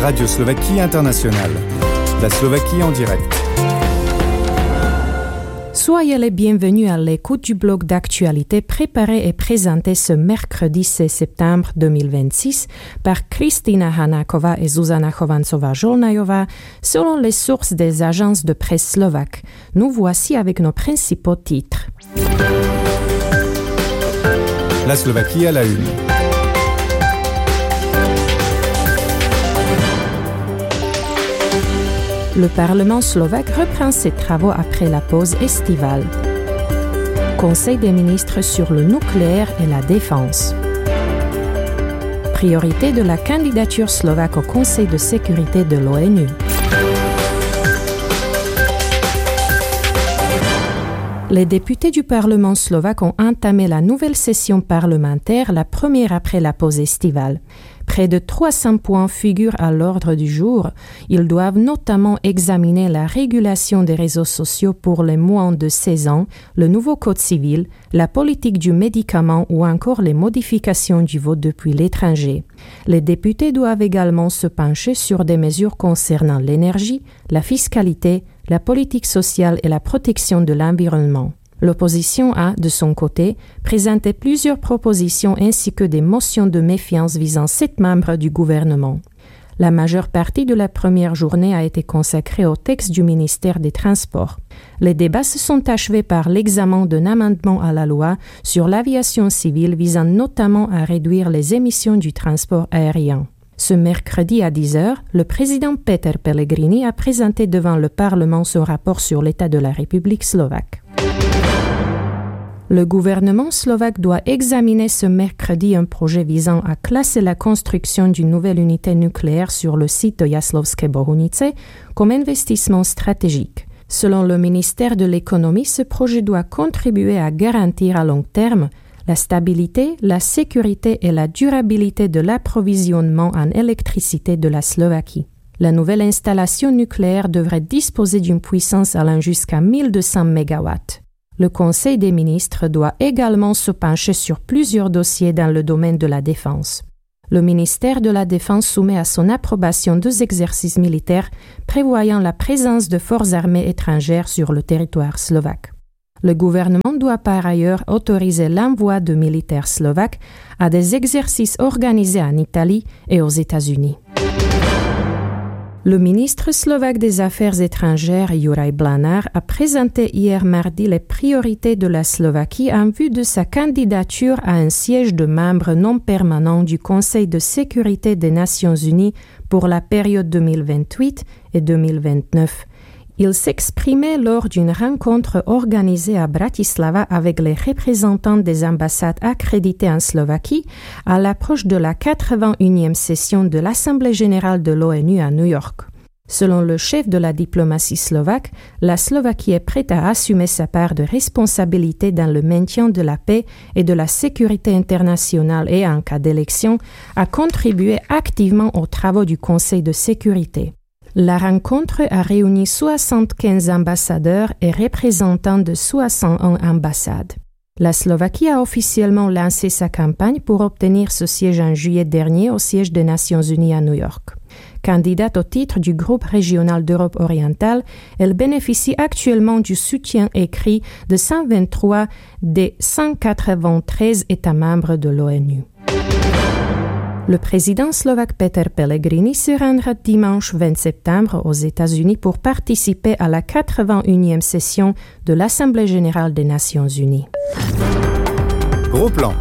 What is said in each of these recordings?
Radio Slovaquie Internationale. La Slovaquie en direct. Soyez les bienvenus à l'écoute du blog d'actualité préparé et présenté ce mercredi 16 septembre 2026 par Kristina Hanáková et Zuzana Chovancová-Žolnajová selon les sources des agences de presse slovaques. Nous voici avec nos principaux titres. La Slovaquie à la une. Le Parlement slovaque reprend ses travaux après la pause estivale. Conseil des ministres sur le nucléaire et la défense. Priorité de la candidature slovaque au Conseil de sécurité de l'ONU. Les députés du Parlement slovaque ont entamé la nouvelle session parlementaire, la première après la pause estivale. Près de 300 points figurent à l'ordre du jour. Ils doivent notamment examiner la régulation des réseaux sociaux pour les moins de 16 ans, le nouveau code civil, la politique du médicament ou encore les modifications du vote depuis l'étranger. Les députés doivent également se pencher sur des mesures concernant l'énergie, la fiscalité, la politique sociale et la protection de l'environnement. L'opposition a, de son côté, présenté plusieurs propositions ainsi que des motions de méfiance visant 7 membres du gouvernement. La majeure partie de la première journée a été consacrée au texte du ministère des Transports. Les débats se sont achevés par l'examen d'un amendement à la loi sur l'aviation civile visant notamment à réduire les émissions du transport aérien. Ce mercredi à 10h, le président Peter Pellegrini a présenté devant le Parlement son rapport sur l'état de la République slovaque. Le gouvernement slovaque doit examiner ce mercredi un projet visant à classer la construction d'une nouvelle unité nucléaire sur le site de Jaslovské Bohunice comme investissement stratégique. Selon le ministère de l'Économie, ce projet doit contribuer à garantir à long terme la stabilité, la sécurité et la durabilité de l'approvisionnement en électricité de la Slovaquie. La nouvelle installation nucléaire devrait disposer d'une puissance allant jusqu'à 1200 MW. Le Conseil des ministres doit également se pencher sur plusieurs dossiers dans le domaine de la défense. Le ministère de la Défense soumet à son approbation 2 exercices militaires prévoyant la présence de forces armées étrangères sur le territoire slovaque. Le gouvernement doit par ailleurs autoriser l'envoi de militaires slovaques à des exercices organisés en Italie et aux États-Unis. Le ministre slovaque des Affaires étrangères, Juraj Blanár, a présenté hier mardi les priorités de la Slovaquie en vue de sa candidature à un siège de membre non permanent du Conseil de sécurité des Nations Unies pour la période 2028 et 2029. Il s'exprimait lors d'une rencontre organisée à Bratislava avec les représentants des ambassades accréditées en Slovaquie à l'approche de la 81e session de l'Assemblée générale de l'ONU à New York. Selon le chef de la diplomatie slovaque, la Slovaquie est prête à assumer sa part de responsabilité dans le maintien de la paix et de la sécurité internationale et, en cas d'élection, à contribuer activement aux travaux du Conseil de sécurité. La rencontre a réuni 75 ambassadeurs et représentants de 61 ambassades. La Slovaquie a officiellement lancé sa campagne pour obtenir ce siège en juillet dernier au siège des Nations Unies à New York. Candidate au titre du groupe régional d'Europe orientale, elle bénéficie actuellement du soutien écrit de 123 des 193 États membres de l'ONU. Le président slovaque Peter Pellegrini se rendra dimanche 20 septembre aux États-Unis pour participer à la 81e session de l'Assemblée générale des Nations unies. Gros plan.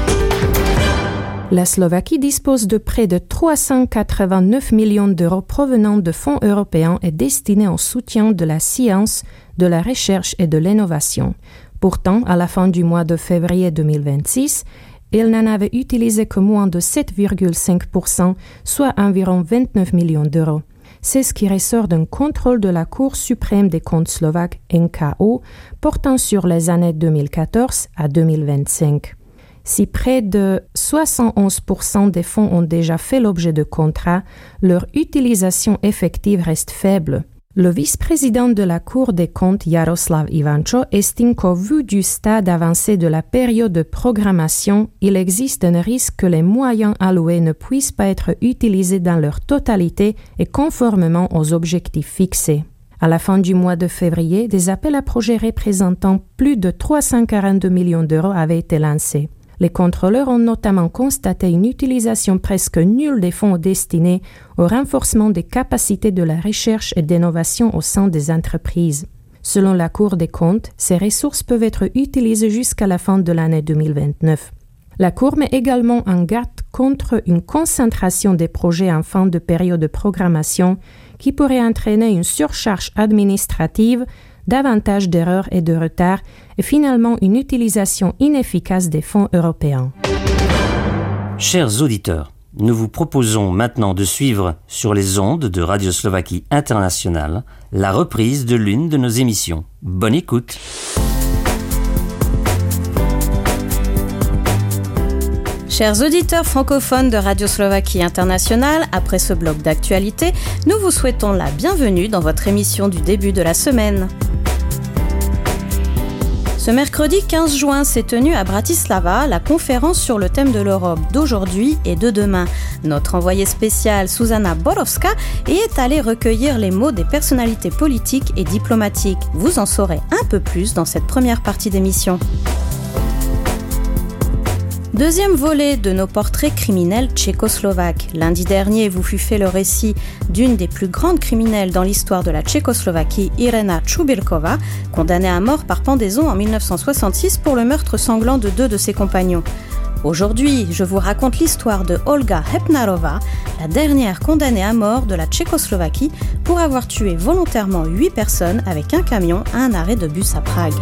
La Slovaquie dispose de près de 389 millions d'euros provenant de fonds européens et destinés au soutien de la science, de la recherche et de l'innovation. Pourtant, à la fin du mois de février 2026, il n'en avait utilisé que moins de 7,5%, soit environ 29 millions d'euros. C'est ce qui ressort d'un contrôle de la Cour suprême des comptes slovaques, NKU, portant sur les années 2014 à 2025. Si près de 71% des fonds ont déjà fait l'objet de contrats, leur utilisation effective reste faible. Le vice-président de la Cour des comptes, Jaroslav Ivančo, estime qu'au vu du stade avancé de la période de programmation, il existe un risque que les moyens alloués ne puissent pas être utilisés dans leur totalité et conformément aux objectifs fixés. À la fin du mois de février, des appels à projets représentant plus de 342 millions d'euros avaient été lancés. Les contrôleurs ont notamment constaté une utilisation presque nulle des fonds destinés au renforcement des capacités de la recherche et d'innovation au sein des entreprises. Selon la Cour des comptes, ces ressources peuvent être utilisées jusqu'à la fin de l'année 2029. La Cour met également en garde contre une concentration des projets en fin de période de programmation qui pourrait entraîner une surcharge administrative, davantage d'erreurs et de retards et finalement une utilisation inefficace des fonds européens. Chers auditeurs, nous vous proposons maintenant de suivre sur les ondes de Radio Slovaquie Internationale la reprise de l'une de nos émissions. Bonne écoute! Chers auditeurs francophones de Radio Slovaquie Internationale, après ce bloc d'actualité, nous vous souhaitons la bienvenue dans votre émission du début de la semaine. Ce mercredi 15 juin s'est tenue à Bratislava la conférence sur le thème de l'Europe d'aujourd'hui et de demain. Notre envoyée spéciale Zuzana Borowska y est allée recueillir les mots des personnalités politiques et diplomatiques. Vous en saurez un peu plus dans cette première partie d'émission. Deuxième volet de nos portraits criminels tchécoslovaques. Lundi dernier, vous fut fait le récit d'une des plus grandes criminelles dans l'histoire de la Tchécoslovaquie, Irena Čubilková, condamnée à mort par pendaison en 1966 pour le meurtre sanglant de 2 de ses compagnons. Aujourd'hui, je vous raconte l'histoire de Olga Hepnarová, la dernière condamnée à mort de la Tchécoslovaquie pour avoir tué volontairement 8 personnes avec un camion à un arrêt de bus à Prague.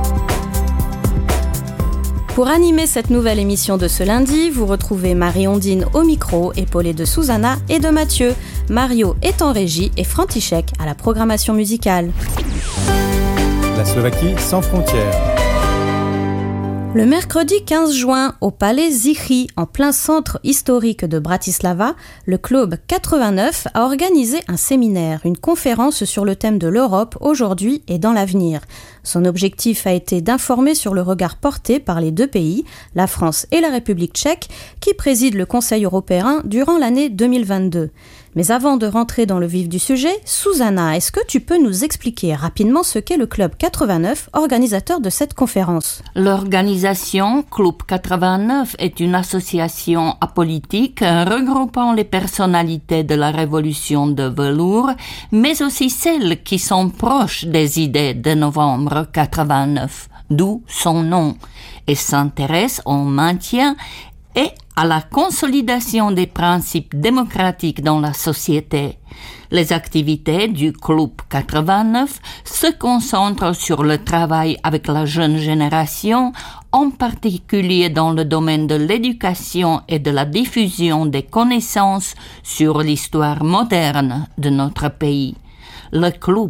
Pour animer cette nouvelle émission de ce lundi, vous retrouvez Marie-Ondine au micro, épaulée de Zuzana et de Mathieu. Mario est en régie et František à la programmation musicale. La Slovaquie sans frontières. Le mercredi 15 juin, au palais Zichy, en plein centre historique de Bratislava, le Club 89 a organisé un séminaire, une conférence sur le thème de l'Europe aujourd'hui et dans l'avenir. Son objectif a été d'informer sur le regard porté par les 2 pays, la France et la République tchèque, qui président le Conseil européen durant l'année 2022. Mais avant de rentrer dans le vif du sujet, Zuzana, est-ce que tu peux nous expliquer rapidement ce qu'est le Club 89, organisateur de cette conférence ? L'organisation Club 89 est une association apolitique regroupant les personnalités de la révolution de velours, mais aussi celles qui sont proches des idées de novembre 89, d'où son nom, et s'intéresse au maintien et à la consolidation des principes démocratiques dans la société. Les activités du Club 89 se concentrent sur le travail avec la jeune génération, en particulier dans le domaine de l'éducation et de la diffusion des connaissances sur l'histoire moderne de notre pays. Le Club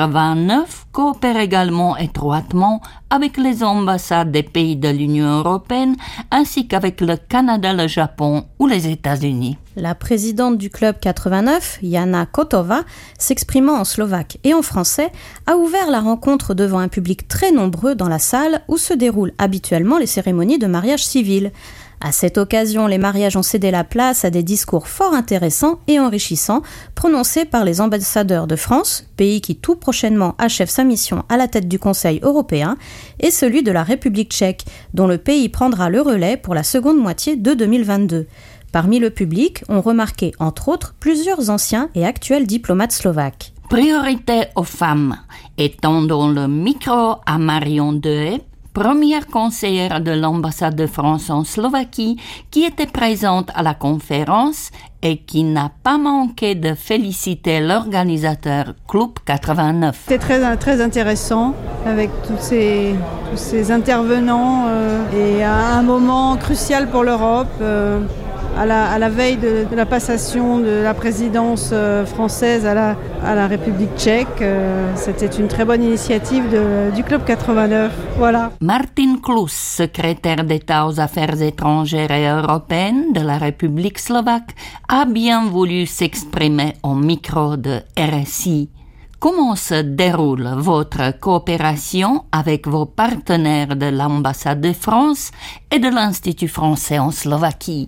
89 coopère également étroitement avec les ambassades des pays de l'Union européenne ainsi qu'avec le Canada, le Japon ou les États-Unis. La présidente du Club 89, Jana Kotova, s'exprimant en slovaque et en français, a ouvert la rencontre devant un public très nombreux dans la salle où se déroulent habituellement les cérémonies de mariage civil. À cette occasion, les mariages ont cédé la place à des discours fort intéressants et enrichissants prononcés par les ambassadeurs de France, pays qui tout prochainement achève sa mission à la tête du Conseil européen, et celui de la République tchèque, dont le pays prendra le relais pour la seconde moitié de 2022. Parmi le public, on remarquait entre autres plusieurs anciens et actuels diplomates slovaques. Priorité aux femmes, étendons le micro à Marion Dehé, première conseillère de l'ambassade de France en Slovaquie, qui était présente à la conférence et qui n'a pas manqué de féliciter l'organisateur Club 89. C'était très intéressant avec tous ces intervenants et à un moment crucial pour l'Europe. À la veille de la passation de la présidence française à la République tchèque. C'était une très bonne initiative du Club 89. Voilà. Martin Klus, secrétaire d'État aux Affaires étrangères et européennes de la République slovaque, a bien voulu s'exprimer au micro de RSI. Comment se déroule votre coopération avec vos partenaires de l'ambassade de France et de l'Institut français en Slovaquie?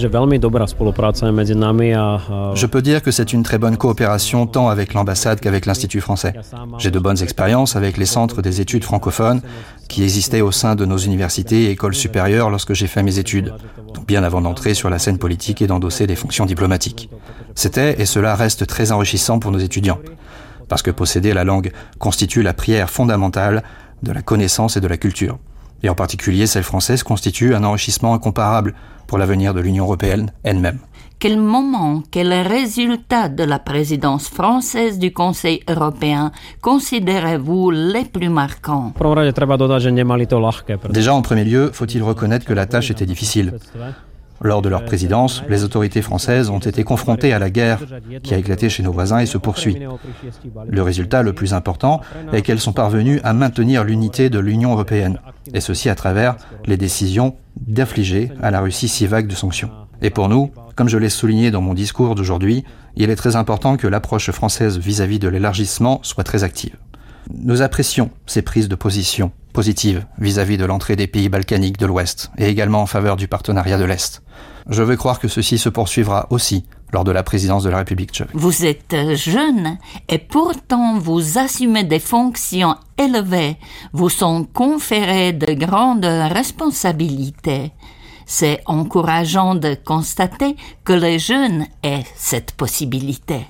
Je peux dire que c'est une très bonne coopération tant avec l'ambassade qu'avec l'Institut français. J'ai de bonnes expériences avec les centres des études francophones qui existaient au sein de nos universités et écoles supérieures lorsque j'ai fait mes études, donc bien avant d'entrer sur la scène politique et d'endosser des fonctions diplomatiques. C'était et cela reste très enrichissant pour nos étudiants, parce que posséder la langue constitue la pierre fondamentale de la connaissance et de la culture. Et en particulier, celle française constitue un enrichissement incomparable pour l'avenir de l'Union européenne elle-même. Quel moment, quel résultat de la présidence française du Conseil européen considérez-vous les plus marquants? Déjà, en premier lieu, faut-il reconnaître que la tâche était difficile. Lors de leur présidence, les autorités françaises ont été confrontées à la guerre qui a éclaté chez nos voisins et se poursuit. Le résultat le plus important est qu'elles sont parvenues à maintenir l'unité de l'Union européenne, et ceci à travers les décisions d'infliger à la Russie 6 vagues de sanctions. Et pour nous, comme je l'ai souligné dans mon discours d'aujourd'hui, il est très important que l'approche française vis-à-vis de l'élargissement soit très active. Nous apprécions ces prises de position positives vis-à-vis de l'entrée des pays balkaniques de l'Ouest et également en faveur du partenariat de l'Est. Je veux croire que ceci se poursuivra aussi lors de la présidence de la République tchèque. Vous êtes jeune et pourtant vous assumez des fonctions élevées, vous sont conférées de grandes responsabilités. C'est encourageant de constater que les jeunes aient cette possibilité.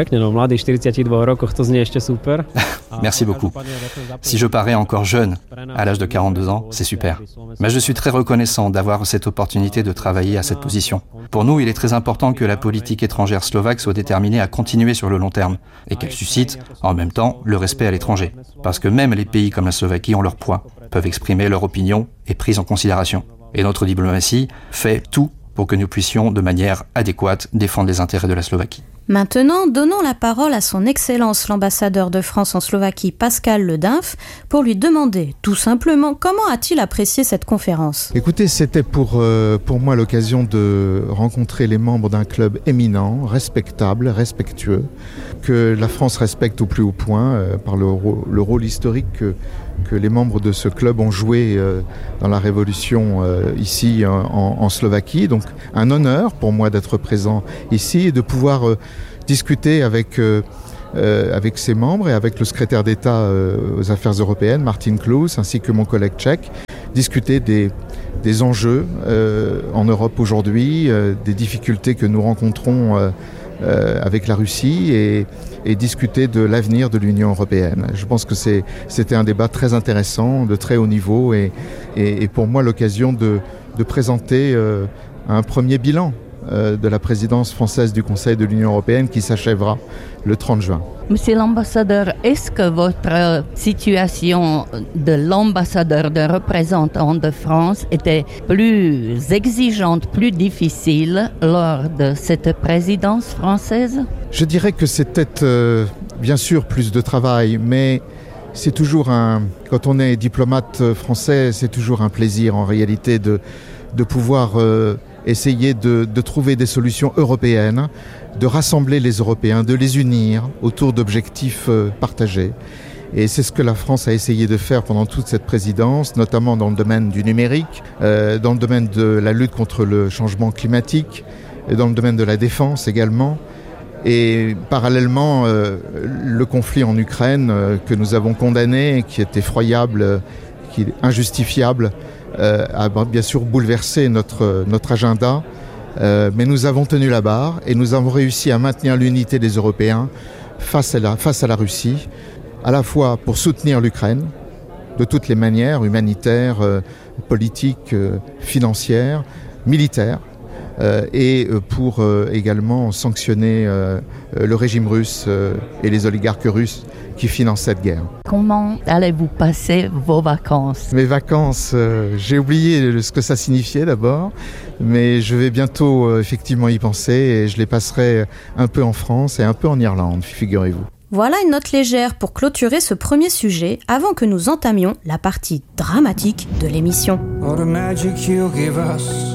Merci beaucoup. Si je parais encore jeune, à l'âge de 42 ans, c'est super. Mais je suis très reconnaissant d'avoir cette opportunité de travailler à cette position. Pour nous, il est très important que la politique étrangère slovaque soit déterminée à continuer sur le long terme et qu'elle suscite, en même temps, le respect à l'étranger. Parce que même les pays comme la Slovaquie ont leur poids, peuvent exprimer leur opinion et prise en considération. Et notre diplomatie fait tout pour que nous puissions de manière adéquate défendre les intérêts de la Slovaquie. Maintenant, donnons la parole à son Excellence l'ambassadeur de France en Slovaquie, Pascal Le Dinf, pour lui demander tout simplement comment a-t-il apprécié cette conférence. Écoutez, c'était pour moi l'occasion de rencontrer les membres d'un club éminent, respectable, respectueux, que la France respecte au plus haut point par le rôle historique que les membres de ce club ont joué dans la Révolution ici en Slovaquie. Donc un honneur pour moi d'être présent ici et de pouvoir discuter avec ses membres et avec le secrétaire d'État aux Affaires européennes, Martin Klus, ainsi que mon collègue tchèque, discuter des enjeux en Europe aujourd'hui, des difficultés que nous rencontrons avec la Russie et discuter de l'avenir de l'Union européenne. Je pense que c'était un débat très intéressant, de très haut niveau et pour moi l'occasion de présenter un premier bilan de la présidence française du Conseil de l'Union européenne qui s'achèvera le 30 juin. Monsieur l'ambassadeur, est-ce que votre situation de l'ambassadeur, de représentant de France était plus exigeante, plus difficile lors de cette présidence française? Je dirais que c'était bien sûr plus de travail, mais c'est toujours quand on est diplomate français, c'est toujours un plaisir en réalité de pouvoir essayer de trouver des solutions européennes, de rassembler les Européens, de les unir autour d'objectifs partagés. Et c'est ce que la France a essayé de faire pendant toute cette présidence, notamment dans le domaine du numérique, dans le domaine de la lutte contre le changement climatique, et dans le domaine de la défense également. Et parallèlement, le conflit en Ukraine que nous avons condamné, qui est effroyable, qui est injustifiable, a bien sûr bouleversé notre agenda, mais nous avons tenu la barre et nous avons réussi à maintenir l'unité des Européens face à la Russie, à la fois pour soutenir l'Ukraine de toutes les manières, humanitaires, politiques, financières, militaires, et pour également sanctionner le régime russe et les oligarques russes qui financent cette guerre. Comment allez-vous passer vos vacances? Mes vacances, j'ai oublié ce que ça signifiait d'abord, mais je vais bientôt effectivement y penser et je les passerai un peu en France et un peu en Irlande, figurez-vous. Voilà une note légère pour clôturer ce premier sujet avant que nous entamions la partie dramatique de l'émission. What a magic you give us.